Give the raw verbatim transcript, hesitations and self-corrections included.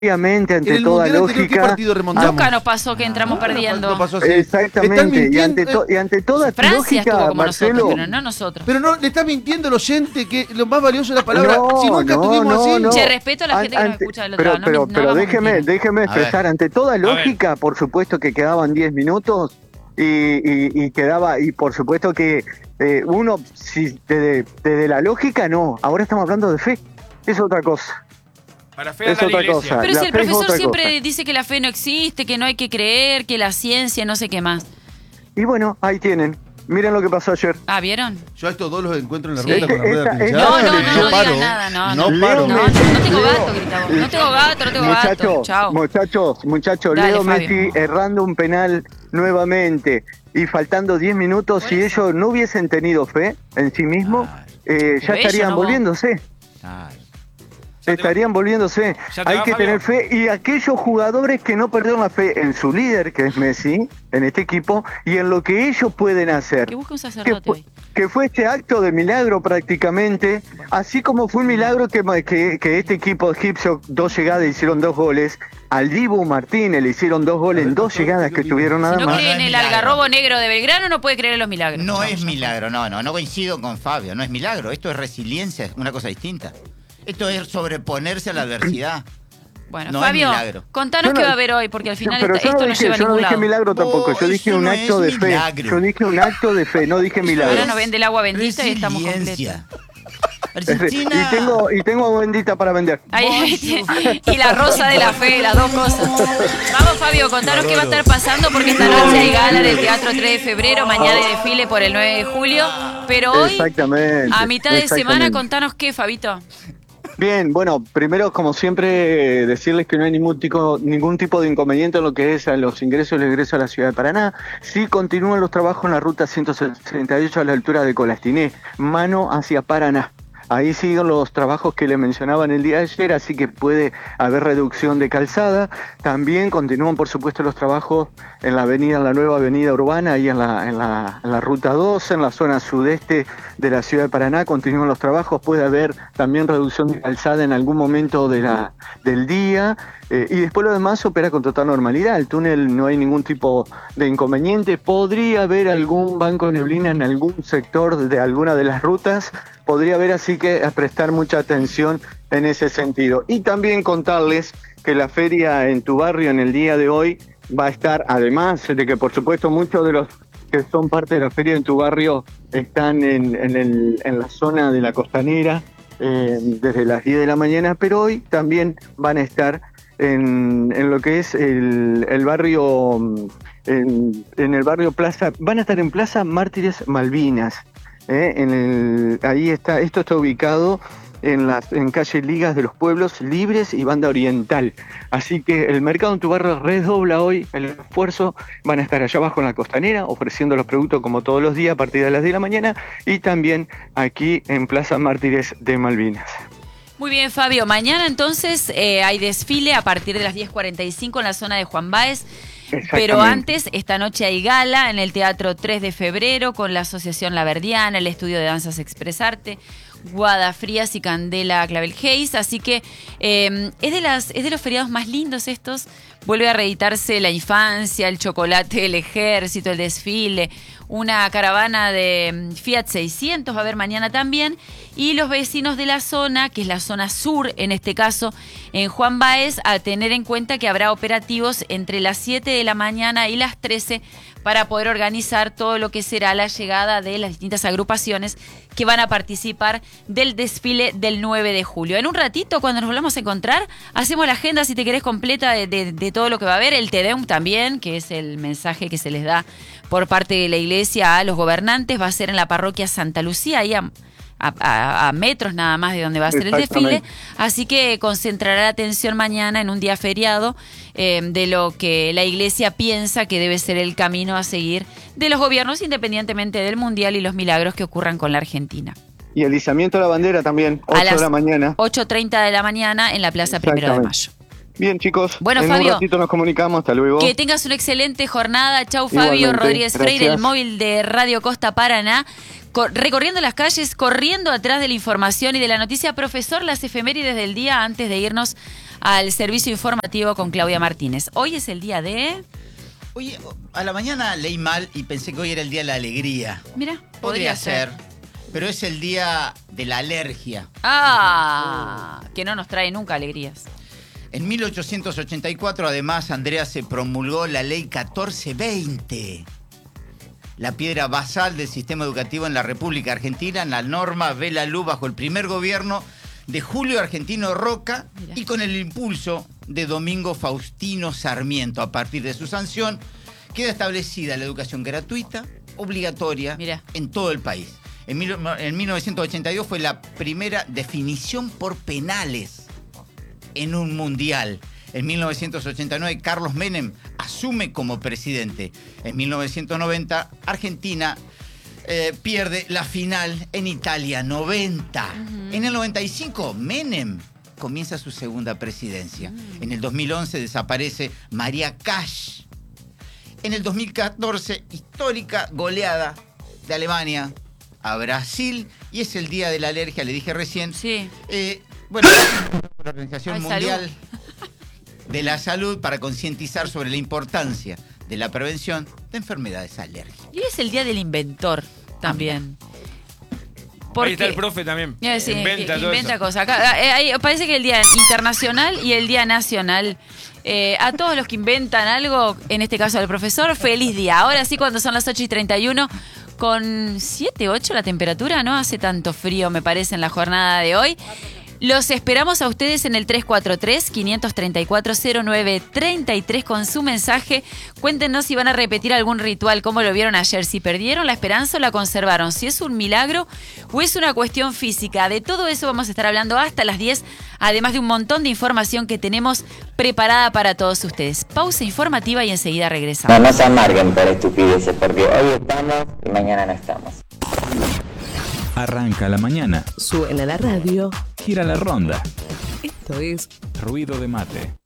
Obviamente, ante el toda Mundial anterior, ¿qué lógica. partido remontamos? Nunca nos pasó que entramos Ah, perdiendo. no pasó así. Exactamente, y ante, to- y ante toda Francia estuvo lógica, como Marcelo. nosotros, pero no nosotros. Pero no, le está mintiendo el oyente que lo más valioso es la palabra. No, si nunca no, estuvimos no, así. no. Che, respeto a la gente que nos Ante- escucha del otro pero, lado. No pero, me- no pero vamos a déjeme, mentir. déjeme expresar, ante toda lógica, por supuesto que quedaban diez minutos y, y, y quedaba, y por supuesto que eh, uno, si desde, desde la lógica, no. Ahora estamos hablando de fe, es otra cosa. Para fe Es anda la otra iglesia. cosa. Pero La si el fe es profesor otra siempre cosa. dice que la fe no existe, que no hay que creer, que la ciencia, no sé qué más. Y bueno, ahí tienen. Miren lo que pasó ayer. Ah, ¿vieron? Yo a estos dos los encuentro en la Sí. ruta con la rueda Esta- esta- pinchada. No, no, no, y no paro. digas nada, no, No no. paro. No, no, no tengo gato, grita vos. No tengo gato, no tengo gato. Muchachos, Chao. muchachos, muchachos, Dale, Leo Fabio. Messi errando un penal nuevamente y faltando diez minutos. Por Si eso. ellos no hubiesen tenido fe en sí mismos, Claro. eh, ya Pero ellos estarían no, vos. volviéndose. Claro. Ya te Estarían volviéndose. ¿Ya te Hay va, que Fabio? tener fe. Y aquellos jugadores que no perdieron la fe en su líder, que es Messi, en este equipo, y en lo que ellos pueden hacer. Que busque un Que sacerdote fue, hoy. que fue este acto de milagro prácticamente, así como fue un milagro que, que, que este equipo egipcio, dos llegadas, hicieron dos goles. Al Dibu Martínez le hicieron dos goles en dos llegadas que tuvieron nada Si no más. cree No en es el milagro. algarrobo negro de Belgrano, no puede creer en los milagros. No Vamos, es ya milagro, no, no, no coincido con Fabio, no es milagro, esto es resiliencia, es una cosa distinta. Esto es sobreponerse a la adversidad. fue. Bueno, No es Fabio, milagro. contanos Yo no- qué va a haber hoy, porque al final Pero esta- yo esto no no dije, lleva a yo no ningún dije lado. milagro tampoco, yo No, dije eso un no acto es de fe. milagro. Yo dije un acto de fe, no dije milagro. Ahora nos vende el agua bendita y estamos completos. Resiliencia. Y Argentina. tengo, y tengo agua bendita para vender. Ahí, y la rosa de la fe, las dos cosas. Vamos, Fabio, contanos qué va a estar pasando, porque esta noche hay gala del Teatro tres de febrero, mañana hay desfile por el nueve de julio, pero hoy, Exactamente. a mitad de semana, exactamente. contanos qué, Fabito. Bien, bueno, primero, como siempre, eh, decirles que no hay ningún tipo, ningún tipo de inconveniente en lo que es a los ingresos y el ingreso a la ciudad de Paraná. Sí continúan los trabajos en la ruta ciento sesenta y ocho a la altura de Colastiné, mano hacia Paraná. Ahí siguen los trabajos que le mencionaba en el día de ayer, así que puede haber reducción de calzada. También continúan, por supuesto, los trabajos en la avenida, en la nueva avenida urbana, ahí en la, en la, en la ruta doce, en la zona sudeste de la ciudad de Paraná. Continúan los trabajos, puede haber también reducción de calzada en algún momento de la, del día. Eh, y después lo demás opera con total normalidad. El túnel no hay ningún tipo de inconveniente. Podría haber algún banco de neblina en algún sector de alguna de las rutas. Podría haber, así que a prestar mucha atención en ese sentido. Y también contarles que la feria en tu barrio en el día de hoy va a estar, además de que por supuesto muchos de los que son parte de la feria en tu barrio están en, en, el, en la zona de la costanera eh, desde las diez de la mañana, pero hoy también van a estar en, en lo que es el, el barrio, en, en el barrio Plaza, van a estar en Plaza Mártires Malvinas. Eh, en el, ahí está, esto está ubicado en las en calle Ligas de los Pueblos Libres y Banda Oriental. Así que el mercado en tu barrio redobla hoy el esfuerzo. Van a estar allá abajo en la costanera ofreciendo los productos como todos los días a partir de las diez de la mañana y también aquí en Plaza Mártires de Malvinas. Muy bien, Fabio. Mañana entonces eh, hay desfile a partir de las diez cuarenta y cinco en la zona de Juan Báez. Pero antes, esta noche hay gala en el Teatro tres de febrero con la Asociación La Verdiana, el Estudio de Danzas Expresarte, Guadafrías y Candela Clavel Hayes. Así que eh, es, de las, es de los feriados más lindos estos. Vuelve a reeditarse la infancia, el chocolate, el ejército, el desfile. Una caravana de Fiat seiscientos va a haber mañana también. Y los vecinos de la zona, que es la zona sur en este caso, en Juan Báez, a tener en cuenta que habrá operativos entre las siete de la mañana y las trece para poder organizar todo lo que será la llegada de las distintas agrupaciones que van a participar del desfile del nueve de julio. En un ratito, cuando nos volvamos a encontrar, hacemos la agenda, si te querés, completa de, de, de todo lo que va a haber. El Te Deum también, que es el mensaje que se les da por parte de la iglesia a los gobernantes. Va a ser en la parroquia Santa Lucía, ahí a, a, a metros nada más de donde va a ser el desfile. Así que concentrará la atención mañana en un día feriado eh, de lo que la iglesia piensa que debe ser el camino a seguir de los gobiernos, independientemente del mundial y los milagros que ocurran con la Argentina. Y el izamiento de la bandera también, ocho de la mañana. ocho treinta de la mañana en la Plaza Primero de Mayo. Bien, chicos. Bueno, en Fabio, un ratito nos comunicamos. Hasta luego. Que tengas una excelente jornada. Chau, Fabio. Igualmente, Rodríguez gracias. Freire, el móvil de Radio Costa Paraná. Co- recorriendo las calles, corriendo atrás de la información y de la noticia. Profesor, las efemérides del día antes de irnos al servicio informativo con Claudia Martínez. Hoy es el día de... Oye, a la mañana leí mal y pensé que hoy era el día de la alegría. Mira, Podría podría ser, ser. pero es el día de la alergia. Ah, que no nos trae nunca alegrías. En mil ochocientos ochenta y cuatro, además, Andrea, se promulgó la ley catorce veinte. La piedra basal del sistema educativo en la República Argentina. La norma ve la luz bajo el primer gobierno de Julio Argentino Roca Mira. y con el impulso de Domingo Faustino Sarmiento. A partir de su sanción, queda establecida la educación gratuita, obligatoria, Mira. en todo el país. En, mil, en mil novecientos ochenta y dos fue la primera definición por penales en un mundial. En mil novecientos ochenta y nueve, Carlos Menem asume como presidente. En mil novecientos noventa, Argentina eh, pierde la final en Italia, noventa. Uh-huh. En el noventa y cinco, Menem comienza su segunda presidencia. Uh-huh. En el dos mil once desaparece María Cash. En el dos mil catorce, histórica goleada de Alemania a Brasil. Y es el día de la alergia, le dije recién. Sí. Eh, bueno, la Organización Ay, Mundial salud. de la Salud para concientizar sobre la importancia de la prevención de enfermedades alérgicas. Y hoy es el día del inventor también. Ahí está el profe también. Mira, sí, inventa que todo inventa eso. cosas. Acá, eh, ahí parece que el día internacional y el día nacional. Eh, a todos los que inventan algo, en este caso al profesor, feliz día. Ahora sí, cuando son las ocho y treinta y uno, con siete, ocho la temperatura, no hace tanto frío, me parece, en la jornada de hoy. Los esperamos a ustedes en el tres cuatro tres, cinco tres cuatro, cero nueve tres tres con su mensaje. Cuéntenos si van a repetir algún ritual, cómo lo vieron ayer, si perdieron la esperanza o la conservaron, si es un milagro o es una cuestión física. De todo eso vamos a estar hablando hasta las diez, además de un montón de información que tenemos preparada para todos ustedes. Pausa informativa y enseguida regresamos. No, no se amarguen por estupideces, porque hoy estamos y mañana no estamos. Arranca la mañana, Suena la radio. gira la ronda. Esto es Ruido de mate.